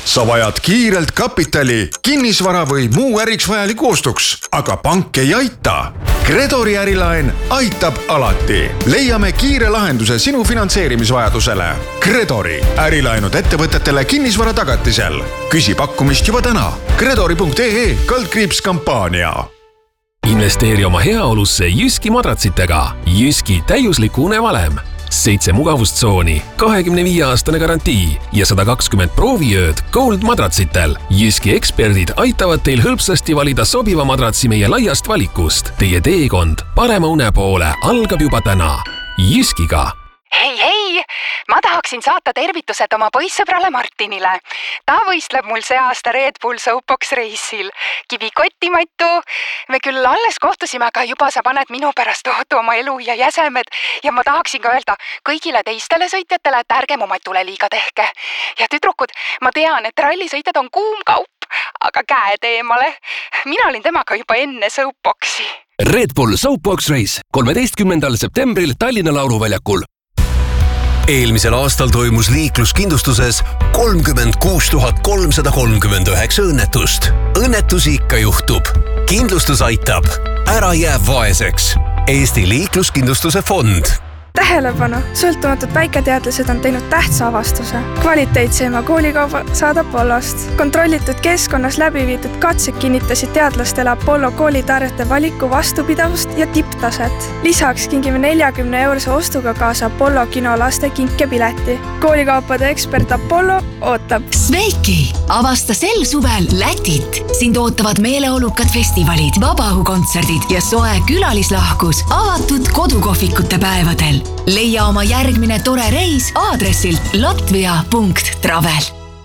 Sa vajad kiirelt kapitali, kinnisvara või muu äriks vajaliku ostuks, aga pank ei aita. Credori ärilaen aitab alati. Leiame kiire lahenduse sinu finantseerimisvajadusele. Credori ärilaenud ettevõtetele kinnisvara tagatisel. Küsi pakkumist juba täna. Credori.ee/kampaania. Investeeri oma heaolusse Jyski madratsitega. Jyski täiusliku unevalem. 7 mugavustsooni, 25-aastane garantii ja 120 prooviööd Gold madratsitel. Jyski eksperdid aitavad teil hõlpsasti valida sobiva madratsi meie laiast valikust. Teie teekond parema une poole algab juba täna. Jyskiga. Hei, ma tahaksin saata tervitused oma poissõbrale Martinile. Ta võistleb mul see aasta Red Bull Soapbox reisil. Kivikotimattu. Me küll alles kohtusime, aga juba sa paned minu pärast tohutu oma elu ja jäsemed. Ja ma tahaksin ka öelda kõigile teistele sõitjatele, et ärgem oma tule liiga tehke. Ja tüdrukud, ma tean, et rallisõitjad on kuum kaup, aga käed eemale. Mina olin temaga juba enne Soapboxi. Red Bull Soapbox Race 13. septembril Tallinna Lauluväljakul. Eelmisel aastal toimus liikluskindlustuses 36 339 õnnetust. Õnnetusi ikka juhtub. Kindlustus aitab. Ära jää vaeseks. Eesti liikluskindlustuse fond. Tähelepanu! Sõltumatud väiketeadlased on teinud tähtsa avastuse. Kvaliteetseima koolikauba saad Apollost. Kontrollitud keskkonnas läbi viidud katsed kinnitasid teadlastele Apollo koolitarjete valiku vastupidavust ja tipptaset. Lisaks kingime 40 eurose ostuga kaasa Apollo kino laste kinkepileti. Koolikaupade ekspert Apollo ootab. Sveiki! Avasta sel suvel Lätit. Sind ootavad meeleolukad festivalid, vabaõhukontserdid ja soe külalislahkus avatud kodukohvikute päevadel. Leia oma järgmine tore reis aadressilt latvia.travel.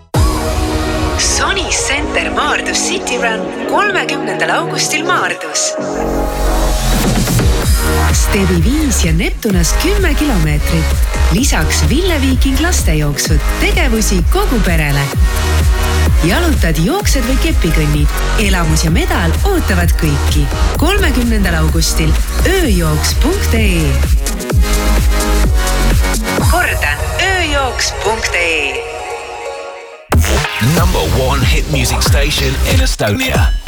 Sony Center Maardus City Run 30. augustil Maardus. Stevi 5 ja Neptunas 10 kilomeetrit. Lisaks Ville Viiking lastejooksud, tegevusi kogu perele. Jalutad, jooksed või kepikõnnid. Elamus ja medal ootavad kõiki. 30. augustil ööjooks.ee. Kordan, ööjooks.ee. Number 1 hit music station in Estonia.